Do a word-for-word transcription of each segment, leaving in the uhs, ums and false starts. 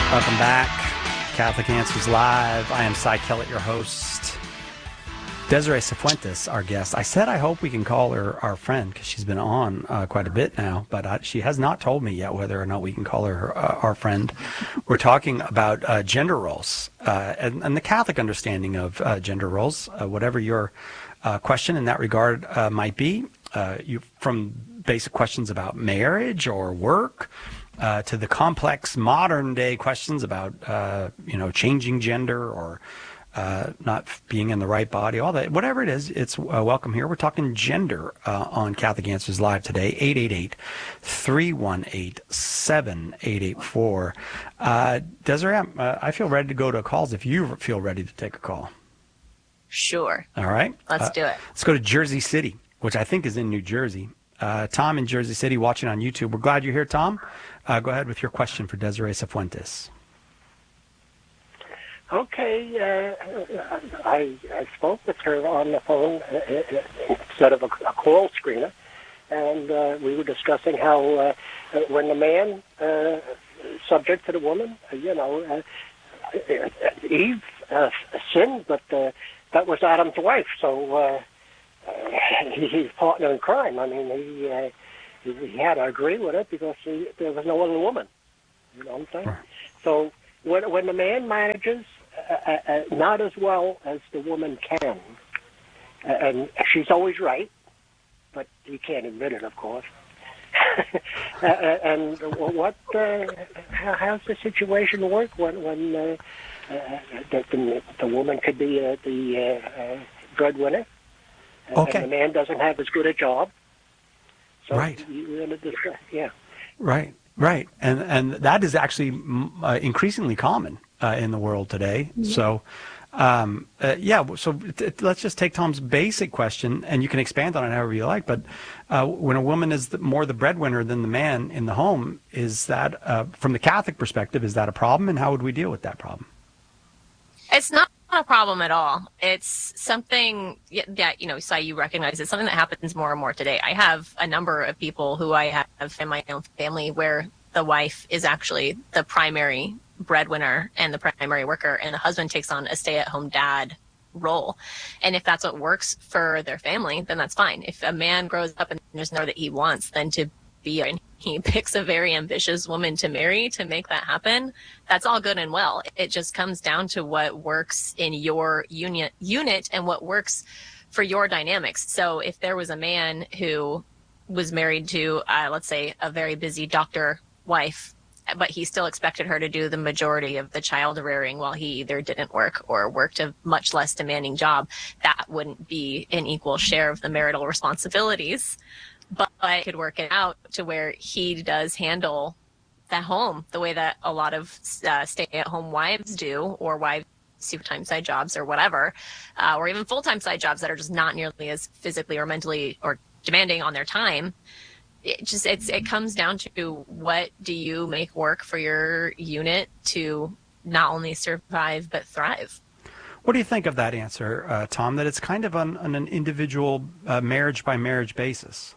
Welcome back. Catholic Answers Live. I am Cy Kellett, your host. Desiree Cifuentes, our guest. I said I hope we can call her our friend because she's been on uh, quite a bit now, but uh, she has not told me yet whether or not we can call her uh, our friend. We're talking about uh, gender roles uh, and, and the Catholic understanding of uh, gender roles, uh, whatever your uh, question in that regard uh, might be, uh, you from basic questions about marriage or work, Uh, to the complex modern day questions about, uh, you know, changing gender or uh, not being in the right body, all that, whatever it is, it's uh, welcome here. We're talking gender uh, on Catholic Answers Live today, eight eight eight, three one eight, seven eight eight four. Uh, Desiree, uh, I feel ready to go to calls if you feel ready to take a call. Sure. All right. Let's uh, do it. Let's go to Jersey City, which I think is in New Jersey. Uh, Tom in Jersey City watching on YouTube. We're glad you're here, Tom. Uh, go ahead with your question for Desiree Cifuentes. Okay. Uh, I, I spoke with her on the phone uh, instead of a, a call screener, and uh, we were discussing how uh, when the man uh, subject to the woman, uh, you know, uh, Eve uh, sinned, but uh, that was Adam's wife, so uh, he, he's partner in crime. I mean, he... Uh, He had to agree with it because he, there was no other woman. You know what I'm saying? Right. So when, when the man manages uh, uh, not as well as the woman can, uh, and she's always right, but you can't admit it, of course. uh, and what? Uh, how, how's the situation work when when uh, uh, the, the, the woman could be uh, the uh, uh, breadwinner, okay. and the man doesn't have as good a job? So right. You're going to discuss, yeah. Right, right, and and that is actually uh, increasingly common uh, in the world today. Mm-hmm. So, um, uh, yeah. So t- t- let's just take Tom's basic question, and you can expand on it however you like. But uh, when a woman is the, more the breadwinner than the man in the home, is that uh, from the Catholic perspective, is that a problem, and how would we deal with that problem? It's not a problem at all. It's something that, you know, Sai, you recognize it's something that happens more and more today. I have a number of people who I have in my own family where the wife is actually the primary breadwinner and the primary worker, and the husband takes on a stay-at-home dad role. And if that's what works for their family, then that's fine. If a man grows up and there's nowhere that he wants, then to be, and he picks a very ambitious woman to marry to make that happen, that's all good and well. It just comes down to what works in your union unit and what works for your dynamics. So if there was a man who was married to, uh, let's say, a very busy doctor wife, but he still expected her to do the majority of the child rearing while he either didn't work or worked a much less demanding job, that wouldn't be an equal share of the marital responsibilities. But I could work it out to where he does handle the home the way that a lot of uh, stay-at-home wives do, or wives who time side jobs or whatever, uh, or even full-time side jobs that are just not nearly as physically or mentally or demanding on their time. It just it's it comes down to, what do you make work for your unit to not only survive but thrive? What do you think of that answer, uh, Tom? That it's kind of on, on an individual uh, marriage by marriage basis.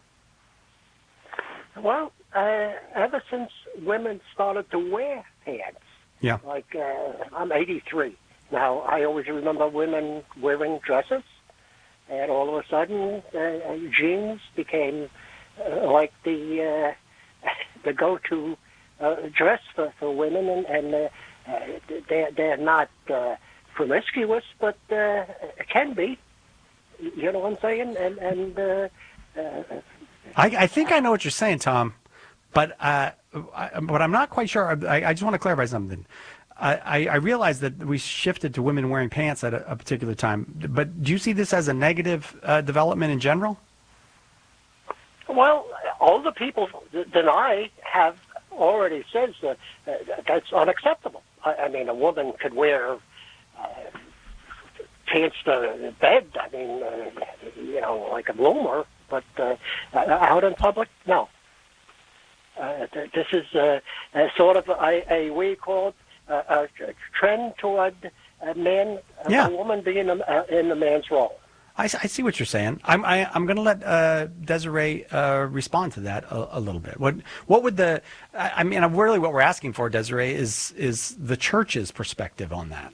Well, uh, ever since women started to wear pants, yeah. Like uh, I'm eighty-three now. I always remember women wearing dresses, and all of a sudden, uh, jeans became uh, like the uh, the go-to uh, dress for, for women, and, and uh, they're they're not uh, promiscuous, but uh, can be. You know what I'm saying? And and. Uh, uh, I, I think I know what you're saying, Tom, but uh, I, but I'm not quite sure. I, I just want to clarify something. I, I, I realize that we shifted to women wearing pants at a, a particular time, but do you see this as a negative uh, development in general? Well, all the people that I have already says that uh, that's unacceptable. I, I mean, a woman could wear uh, pants to bed. I mean, uh, you know, like a bloomer. But uh, out in public, no. Uh, th- this is uh, a sort of a, a we call it a, a trend toward a man, yeah. a woman being a, a, in the man's role. I, I see what you're saying. I'm I, I'm going to let uh, Desiree uh, respond to that a, a little bit. What what would the I, I mean, really, what we're asking for, Desiree, is is the church's perspective on that.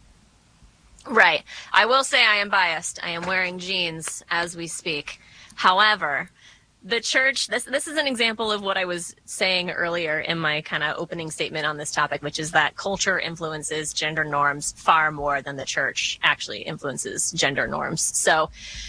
Right. I will say I am biased. I am wearing jeans as we speak. However, the church, this this is an example of what I was saying earlier in my kind of opening statement on this topic, which is that culture influences gender norms far more than the church actually influences gender norms. So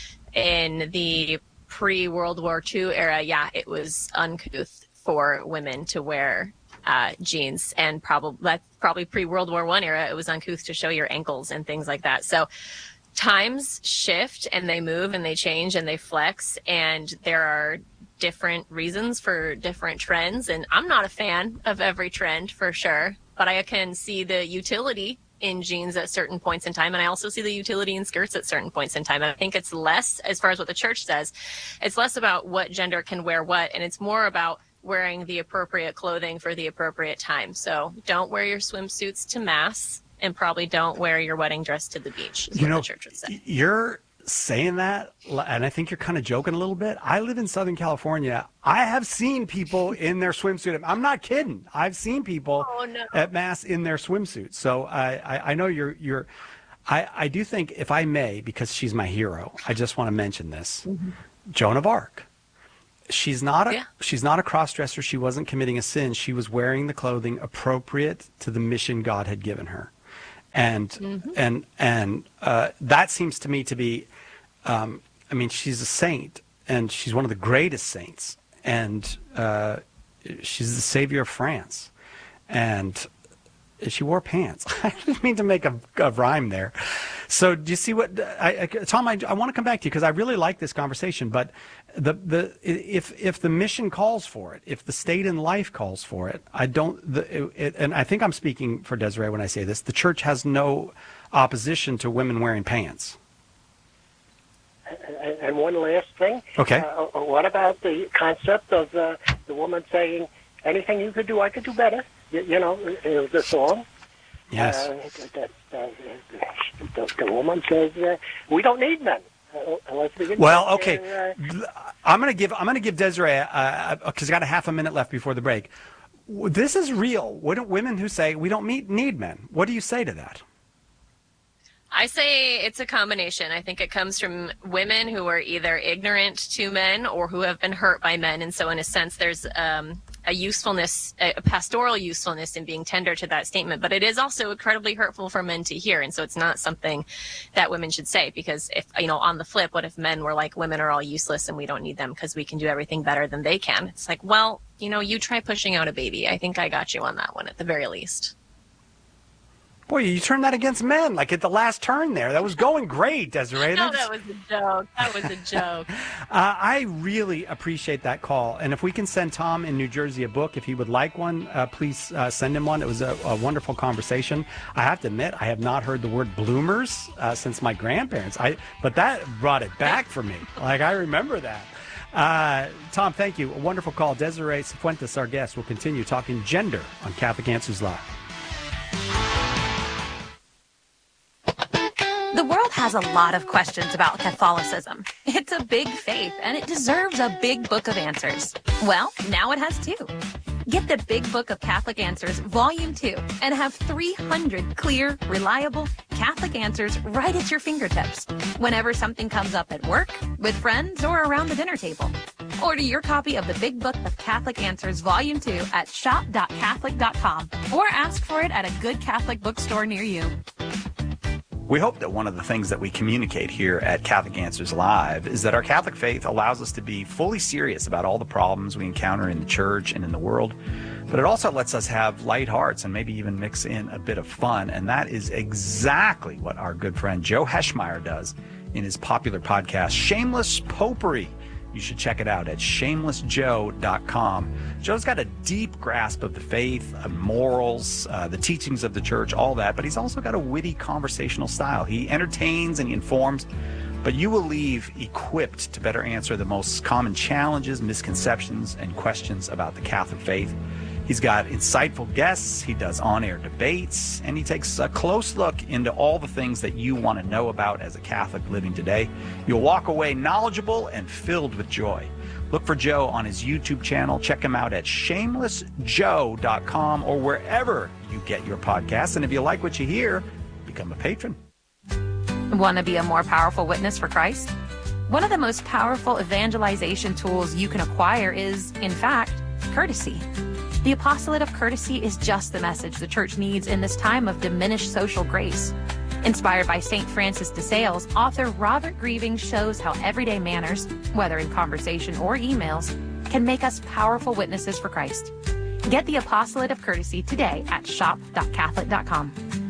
in the pre-World War Two era, yeah, it was uncouth for women to wear uh, jeans, and probably probably pre-World War One era, it was uncouth to show your ankles and things like that. So times shift and they move and they change and they flex, and there are different reasons for different trends. And I'm not a fan of every trend for sure, but I can see the utility in jeans at certain points in time. And I also see the utility in skirts at certain points in time. And I think it's less, as far as what the church says, it's less about what gender can wear what, and it's more about wearing the appropriate clothing for the appropriate time. So don't wear your swimsuits to mass, and probably don't wear your wedding dress to the beach, is you what know, the church would say. You're saying that, and I think you're kind of joking a little bit. I live in Southern California. I have seen people in their swimsuit. I'm not kidding. I've seen people Oh, no. at mass in their swimsuits. So I, I, I know you're, you're, I, I do think, if I may, because she's my hero, I just want to mention this. Mm-hmm. Joan of Arc. She's not a Yeah. she's not a cross-dresser. She wasn't committing a sin. She was wearing the clothing appropriate to the mission God had given her. And mm-hmm. and and uh, that seems to me to be, um, I mean, she's a saint, and she's one of the greatest saints, and uh, she's the savior of France, and she wore pants. I didn't mean to make a, a rhyme there. So do you see what I, I, Tom? I, I want to come back to you because I really like this conversation. But the the if if the mission calls for it, if the state in life calls for it, I don't. The, it, and I think I'm speaking for Desiree when I say this. The church has no opposition to women wearing pants. And one last thing. Okay. Uh, what about the concept of uh, the woman saying, "Anything you could do, I could do better"? You, you know, the song. Yes. Uh, the, the, the, the woman says, uh, "We don't need men." Uh, unless we well, okay. Uh, I'm gonna give I'm gonna give Desiree because I got a half a minute left before the break. This is real. Women who say we don't meet, need men. What do you say to that? I say it's a combination. I think it comes from women who are either ignorant to men or who have been hurt by men. And so in a sense, there's um, a usefulness, a pastoral usefulness in being tender to that statement. But it is also incredibly hurtful for men to hear. And so it's not something that women should say, because if, you know, on the flip, what if men were like, women are all useless and we don't need them because we can do everything better than they can? It's like, well, you know, you try pushing out a baby. I think I got you on that one at the very least. Boy, you turned that against men, like at the last turn there. That was going great, Desiree. No, that was a joke. That was a joke. uh, I really appreciate that call. And if we can send Tom in New Jersey a book, if he would like one, uh, please uh, send him one. It was a, a wonderful conversation. I have to admit, I have not heard the word bloomers uh, since my grandparents. I, But that brought it back for me. Like, I remember that. Uh, Tom, thank you. A wonderful call. Desiree Cifuentes, our guest, will continue talking gender on Catholic Answers Live. The world has a lot of questions about Catholicism. It's a big faith, and it deserves a big book of answers. Well, now it has two. Get the Big Book of Catholic Answers, Volume two, and have three hundred clear, reliable Catholic answers right at your fingertips whenever something comes up at work, with friends, or around the dinner table. Order your copy of the Big Book of Catholic Answers, Volume two at shop dot catholic dot com or ask for it at a good Catholic bookstore near you. We hope that one of the things that we communicate here at Catholic Answers Live is that our Catholic faith allows us to be fully serious about all the problems we encounter in the church and in the world, but it also lets us have light hearts and maybe even mix in a bit of fun, and that is exactly what our good friend Joe Heschmeyer does in his popular podcast, Shameless Popery. You should check it out at shameless joe dot com. Joe's got a deep grasp of the faith, of morals, uh, the teachings of the church, all that, but he's also got a witty conversational style. He entertains and he informs, but you will leave equipped to better answer the most common challenges, misconceptions, and questions about the Catholic faith. He's got insightful guests, he does on-air debates, and he takes a close look into all the things that you want to know about as a Catholic living today. You'll walk away knowledgeable and filled with joy. Look for Joe on his YouTube channel. Check him out at shameless joe dot com or wherever you get your podcasts. And if you like what you hear, become a patron. Want to be a more powerful witness for Christ? One of the most powerful evangelization tools you can acquire is, in fact, courtesy. The apostolate of courtesy is just the message the church needs in this time of diminished social grace. Inspired by Saint Francis de Sales, author Robert Grieving shows how everyday manners, whether in conversation or emails, can make us powerful witnesses for Christ. Get the apostolate of courtesy today at shop dot catholic dot com.